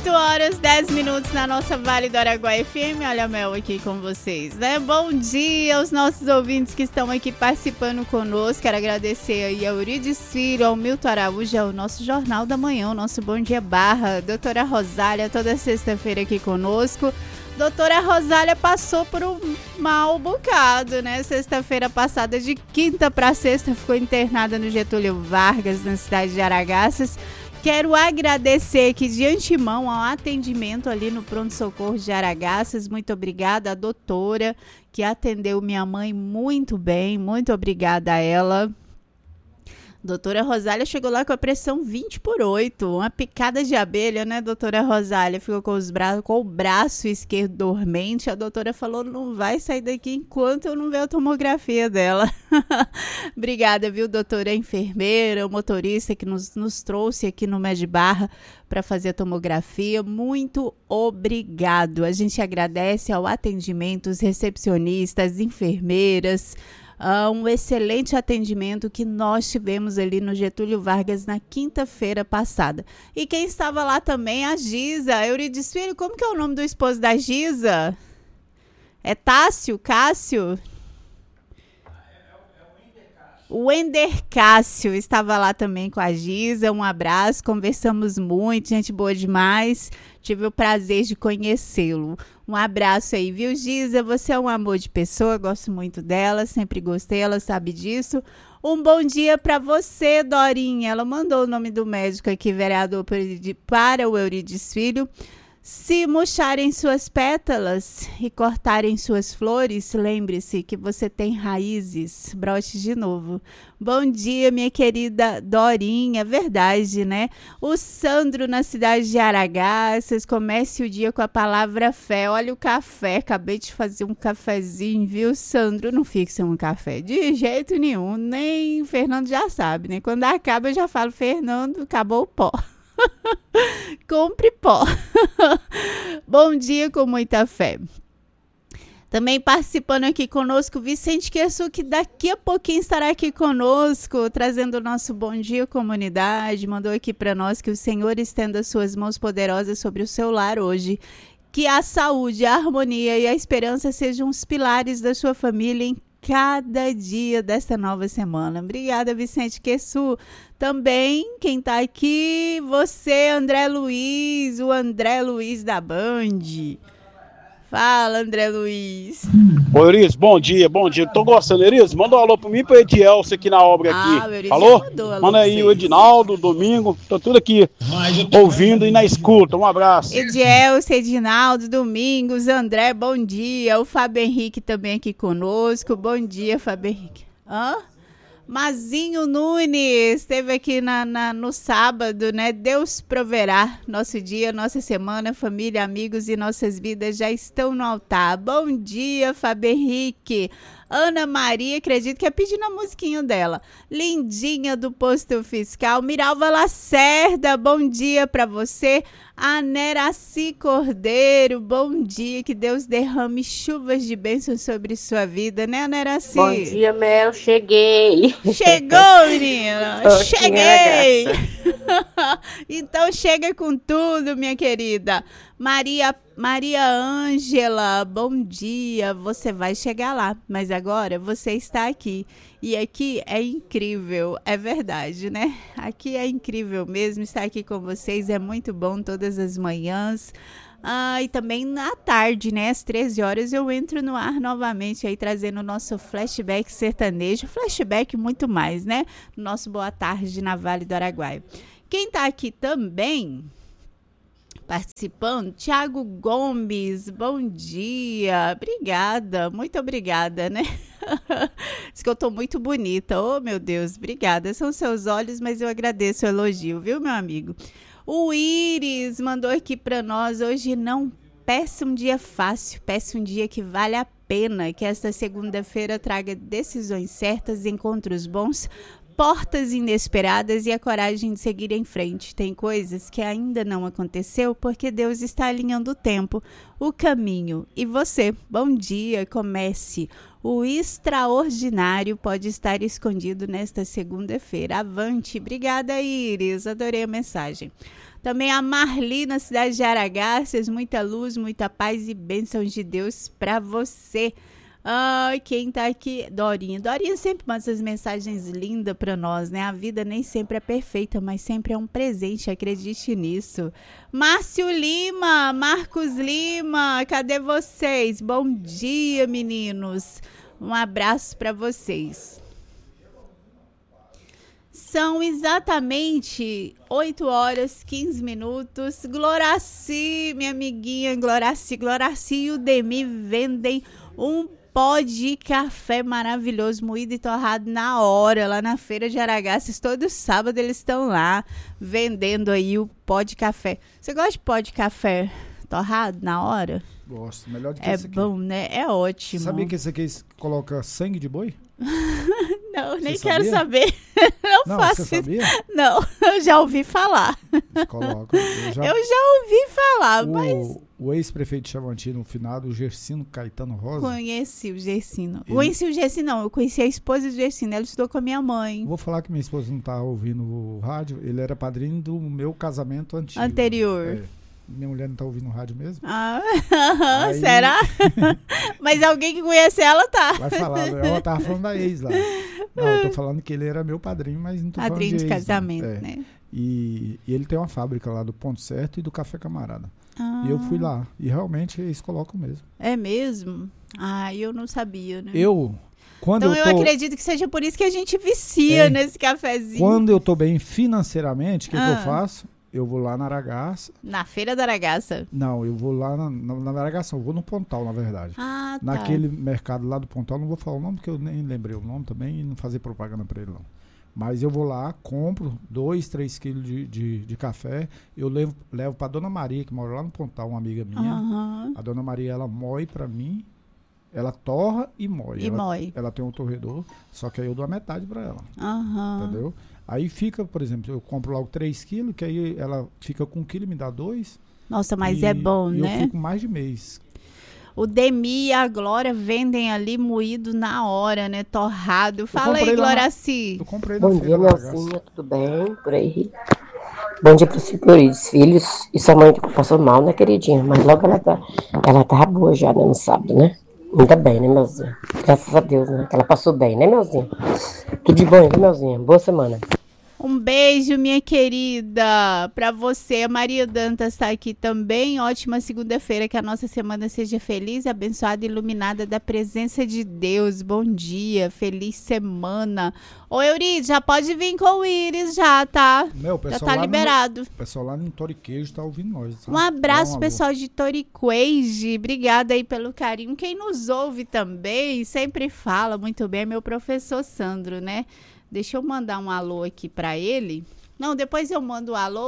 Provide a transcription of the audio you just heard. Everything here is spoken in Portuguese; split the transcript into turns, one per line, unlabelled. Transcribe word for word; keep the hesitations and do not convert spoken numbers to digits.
oito horas, dez minutos na nossa Vale do Araguaia F M. Olha a Mel aqui com vocês, né? Bom dia aos nossos ouvintes que estão aqui participando conosco. Quero agradecer aí ao Eurides Filho, ao Milton Araújo, ao nosso Jornal da Manhã, o nosso Bom Dia Barra. Doutora Rosália, toda sexta-feira aqui conosco. Doutora Rosália passou por um mau bocado, né? Sexta-feira passada, de quinta para sexta, ficou internada no Getúlio Vargas, na cidade de Aragaças. Quero agradecer aqui de antemão ao atendimento ali no pronto-socorro de Aragaças. Muito obrigada à doutora que atendeu minha mãe muito bem. Muito obrigada a ela. Doutora Rosália chegou lá com a pressão vinte por oito, uma picada de abelha, né, doutora Rosália? Ficou com, os bra- com o braço esquerdo dormente. A doutora falou, não vai sair daqui enquanto eu não ver a tomografia dela. Obrigada, viu, doutora enfermeira, o motorista que nos, nos trouxe aqui no Med Barra para fazer a tomografia. Muito obrigado. A gente agradece ao atendimento, os recepcionistas, as enfermeiras. Uh, um excelente atendimento que nós tivemos ali no Getúlio Vargas na quinta-feira passada. E quem estava lá também, a Giza. Eurides Filho, como que é o nome do esposo da Giza? É Tássio? Cássio? O Ender Cássio estava lá também com a Giza. Um abraço, conversamos muito, gente boa demais. Tive o prazer de conhecê-lo. Um abraço aí, viu, Giza? Você é um amor de pessoa, gosto muito dela, sempre gostei, ela sabe disso. Um bom dia para você, Dorinha. Ela mandou o nome do médico aqui, vereador, para o Eurides Filho. Se murcharem suas pétalas e cortarem suas flores, lembre-se que você tem raízes. Brote de novo. Bom dia, minha querida Dorinha. Verdade, né? O Sandro, na cidade de Aragaças, comece o dia com a palavra fé. Olha o café, acabei de fazer um cafezinho, viu, Sandro? Não fique sem um café, de jeito nenhum. Nem o Fernando já sabe, né? Quando acaba, eu já falo, Fernando, acabou o pó. Compre pó. Bom dia com muita fé. Também participando aqui conosco, Vicente Querçu, que daqui a pouquinho estará aqui conosco, trazendo o nosso bom dia comunidade. Mandou aqui para nós que o Senhor estenda suas mãos poderosas sobre o seu lar hoje. Que a saúde, a harmonia e a esperança sejam os pilares da sua família em cada dia desta nova semana. Obrigada, Vicente Querçu. Também, quem tá aqui, você, André Luiz, o André Luiz da Band. Fala, André Luiz.
Oi, Eurides, bom dia, bom dia. Tô gostando, Eurides, manda um alô pra mim e pro Edielson aqui na obra aqui. Ah, Eurides, alô? Mandou, alô? Manda aí o Edinaldo, Domingo, tô tudo aqui ouvindo e na escuta. Um abraço.
Edielson, Edinaldo, Domingos, André, bom dia. O Fábio Henrique também aqui conosco. Bom dia, Fábio Henrique. Hã? Mazinho Nunes esteve aqui na, na, no sábado, né? Deus proverá. Nosso dia, nossa semana, família, amigos e nossas vidas já estão no altar. Bom dia, Fábio Henrique. Ana Maria, acredito que é pedindo a musiquinha dela. Lindinha do Posto Fiscal. Miralva Lacerda, bom dia para você. A Neraci Cordeiro, bom dia. Que Deus derrame chuvas de bênçãos sobre sua vida, né, Neraci?
Bom dia, Mel. Cheguei.
Chegou, menina. Cheguei. Então chega com tudo, minha querida. Maria, Maria Ângela, bom dia. Você vai chegar lá, mas agora você está aqui. E aqui é incrível, é verdade, né? Aqui é incrível mesmo estar aqui com vocês. É muito bom todas as manhãs. Ah, e também na tarde, né? Às treze horas eu entro no ar novamente aí trazendo o nosso flashback sertanejo. Flashback muito mais, né? Nosso Boa Tarde na Vale do Araguaia. Quem tá aqui também participando, Tiago Gomes, bom dia, obrigada, muito obrigada, né? Diz que eu tô muito bonita, oh meu Deus, obrigada, são seus olhos, mas eu agradeço o elogio, viu, meu amigo? O Iris mandou aqui para nós, hoje não peça um dia fácil, peça um dia que vale a pena, que esta segunda-feira traga decisões certas, encontros bons, portas inesperadas e a coragem de seguir em frente. Tem coisas que ainda não aconteceu porque Deus está alinhando o tempo, o caminho. E você, bom dia, comece. O extraordinário pode estar escondido nesta segunda-feira. Avante. Obrigada, Iris. Adorei a mensagem. Também a Marli, na cidade de Aragarças. Muita luz, muita paz e bênçãos de Deus para você. Ai, quem tá aqui? Dorinha. Dorinha sempre manda essas mensagens lindas para nós, né? A vida nem sempre é perfeita, mas sempre é um presente, acredite nisso. Márcio Lima, Marcos Lima, cadê vocês? Bom dia, meninos. Um abraço para vocês. São exatamente oito horas e quinze minutos. Gloraci, minha amiguinha Gloraci, Gloraci e o Demi vendem um pó de café maravilhoso, moído e torrado na hora, lá na feira de Aragarças. Todo sábado eles estão lá vendendo aí o pó de café. Você gosta de pó de café torrado na hora?
Gosto, melhor do que
é
esse aqui.
É bom, né? É ótimo.
Você sabia que esse aqui coloca sangue de boi?
Não, nem
você
quero
sabia?
saber. Eu
Não,
faço
você sabia?
isso. Não, eu já ouvi falar.
Eles colocam. Eu já,
eu já ouvi falar,
o,
mas...
O ex-prefeito de Chavantina, no finado, o Gersino Caetano Rosa.
Conheci o Gersino.
Ele...
Conheci o Gersino, não. Eu conheci a esposa do Gersino. Ela estudou com a minha mãe.
Vou falar que minha esposa não tá ouvindo o rádio. Ele era padrinho do meu casamento antigo.
Anterior.
É. Minha mulher não tá ouvindo o rádio mesmo.
Ah,
Aí...
será? Mas alguém que conhece ela tá.
Vai falar. Ela tava falando da ex lá. Não, eu tô falando que ele era meu padrinho, mas não tô
padrinho
falando de,
de
ex,
casamento,
é.
né?
E, e ele tem uma fábrica lá do Ponto Certo e do Café Camarada.
Ah.
E eu fui lá. E realmente eles colocam mesmo.
É mesmo? Ah, eu não sabia, né?
Eu... Quando
então
eu,
eu
tô,
acredito que seja por isso que a gente vicia
é,
nesse cafezinho.
Quando eu tô bem financeiramente, o que,
ah.
que eu faço? Eu vou lá na Aragaça.
Na Feira da Aragaça?
Não, eu vou lá na, na, na Aragaça, eu vou no Pontal, na verdade.
Ah, tá.
Naquele mercado lá do Pontal, não vou falar o nome, porque eu nem lembrei o nome também e não fazer propaganda pra ele, não. Mas eu vou lá, compro dois, três quilos de, de, de café, eu levo, levo pra Dona Maria, que mora lá no Pontal, uma amiga minha.
Uhum.
A Dona Maria, ela moe pra mim, ela torra e moe.
E
ela,
moe.
Ela tem um torredor, só que aí eu dou a metade pra ela.
Uhum.
Entendeu? Aí fica, por exemplo, eu compro logo três quilos, que aí ela fica com um quilo e me dá dois.
Nossa, mas
e,
é bom,
e
né?
eu fico mais de mês.
O Demi e a Glória vendem ali moído na hora, né? Torrado. Fala aí, Gloraci.
Eu comprei na
Bom
feira.
Bom dia, Nelsinha. Tudo bem por aí? Bom dia para os filhos, filhos. E sua mãe passou mal, né, queridinha? Mas logo ela tá, ela tá boa já, né, no sábado, né? Ainda bem, né, Melzinha? Graças a Deus, né? Que ela passou bem, né, Melzinha? Tudo de bom, né, Melzinha? Boa semana.
Um beijo, minha querida, para você. A Maria Dantas está aqui também. Ótima segunda-feira, que a nossa semana seja feliz, abençoada e iluminada da presença de Deus. Bom dia, feliz semana. Ô, Eurides, já pode vir com o Iris já, tá?
Meu,
já tá liberado.
No, o pessoal lá no Toriquejo tá ouvindo nós. Sabe?
Um abraço,
um
pessoal de Toriquejo. Obrigada aí pelo carinho. Quem nos ouve também, sempre fala muito bem, é meu professor Sandro, né? Deixa eu mandar um alô aqui para ele. Não, depois eu mando um alô.